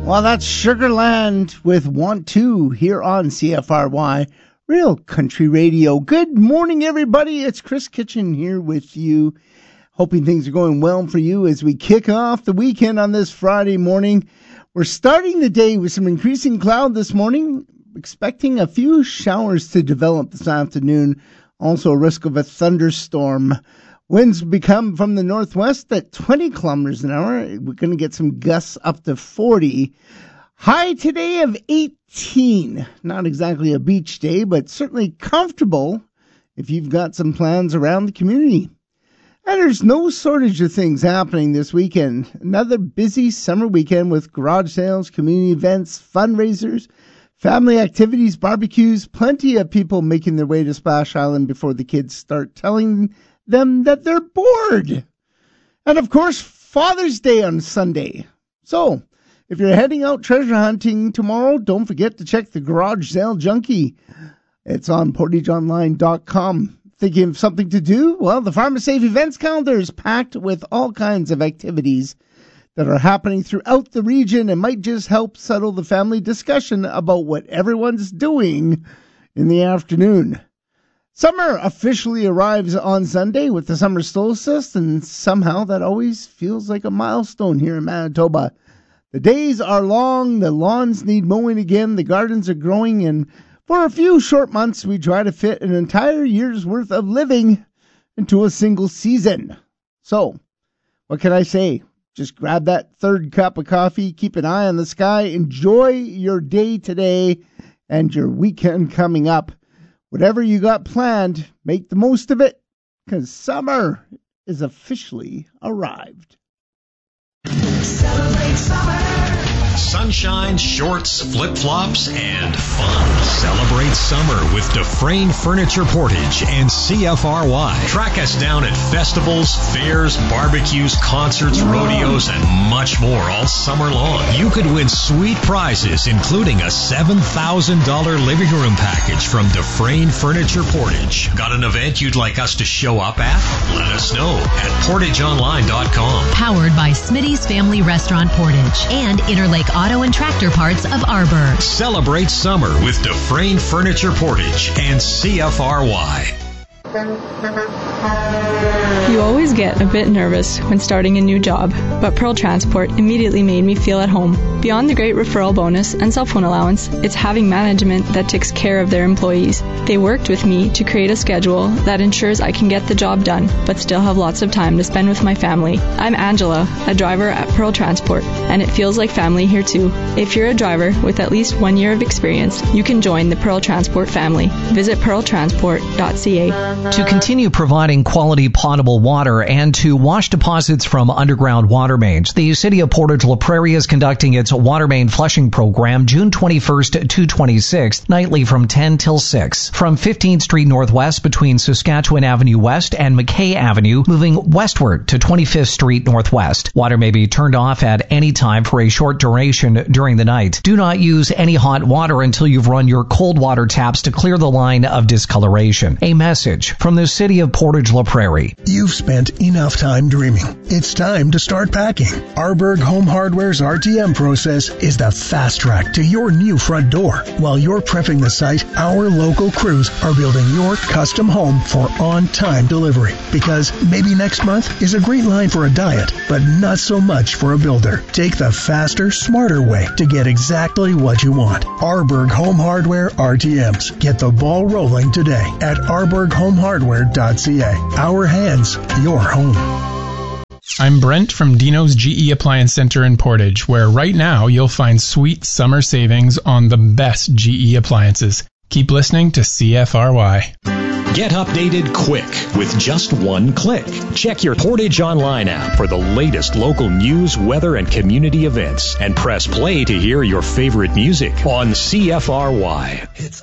Well, that's Sugarland with Want To here on CFRY, Real Country Radio. Good morning, everybody. It's Chris Kitchen here with you. Hoping things are going well for you as we kick off the weekend on this Friday morning. We're starting the day with some increasing cloud this morning, expecting a few showers to develop this afternoon. Also a risk of a thunderstorm. Winds become from the northwest at 20 kilometers an hour. We're going to get some gusts up to 40. High today of 18. Not exactly a beach day, but certainly comfortable if you've got some plans around the community. And there's no shortage of things happening this weekend. Another busy summer weekend with garage sales, community events, fundraisers, family activities, barbecues, plenty of people making their way to Splash Island before the kids start telling them that they're bored. And of course, Father's Day on Sunday. So, if you're heading out treasure hunting tomorrow, don't forget to check the Garage Sale Junkie. It's on portageonline.com. Thinking of something to do? Well, the Farm Safe events calendar is packed with all kinds of activities that are happening throughout the region and might just help settle the family discussion about what everyone's doing in the afternoon. Summer officially arrives on Sunday with the summer solstice, and somehow that always feels like a milestone here in Manitoba. The days are long, the lawns need mowing again, the gardens are growing, and for a few short months we try to fit an entire year's worth of living into a single season. So, what can I say? Just grab that third cup of coffee, keep an eye on the sky, enjoy your day today and your weekend coming up. Whatever you got planned, make the most of it, because summer is officially arrived. Celebrate summer. Sunshine, shorts, flip-flops, and fun. Celebrate summer with Dufresne Furniture Portage and CFRY. Track us down at festivals, fairs, barbecues, concerts, rodeos, and much more all summer long. You could win sweet prizes, including a $7,000 living room package from Dufresne Furniture Portage. Got an event you'd like us to show up at? Let us know at portageonline.com. Powered by Smitty's Family Restaurant Portage and Interlake Auto and Tractor Parts of Arbor. Celebrate summer with Dufresne Furniture Portage and CFRY. You always get a bit nervous when starting a new job, but Pearl Transport immediately made me feel at home. Beyond the great referral bonus and cell phone allowance, it's having management that takes care of their employees. They worked with me to create a schedule that ensures I can get the job done, but still have lots of time to spend with my family. I'm Angela, a driver at Pearl Transport, and it feels like family here too. If you're a driver with at least 1 year of experience, you can join the Pearl Transport family. Visit pearltransport.ca. To continue providing quality potable water and to wash deposits from underground water mains, the City of Portage La Prairie is conducting its water main flushing program June 21st to 26th, nightly from 10 till 6. From 15th Street Northwest between Saskatchewan Avenue West and McKay Avenue, moving westward to 25th Street Northwest. Water may be turned off at any time for a short duration during the night. Do not use any hot water until you've run your cold water taps to clear the line of discoloration. A message from the City of Portage La Prairie. You've spent enough time dreaming. It's time to start packing. Arborg Home Hardware's RTM process is the fast track to your new front door. While you're prepping the site, our local crews are building your custom home for on-time delivery. Because maybe next month is a green line for a diet, but not so much for a builder. Take the faster, smarter way to get exactly what you want. Arborg Home Hardware RTMs. Get the ball rolling today at arborghomehardware.ca. Our hands, your home. I'm Brent from Dino's GE Appliance Center in Portage, where right now you'll find sweet summer savings on the best GE appliances. Keep listening to CFRY. Get updated quick with just one click. Check your Portage Online app for the latest local news, weather, and community events, and press play to hear your favorite music on CFRY.